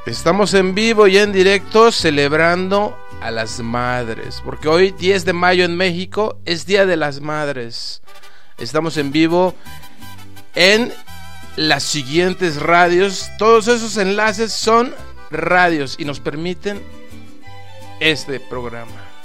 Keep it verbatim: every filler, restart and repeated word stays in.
Estamos en vivo y en directo celebrando a las madres, porque hoy diez de mayo en México es Día de las Madres. Estamos en vivo en las siguientes radios. Todos esos enlaces son radios y nos permiten este programa.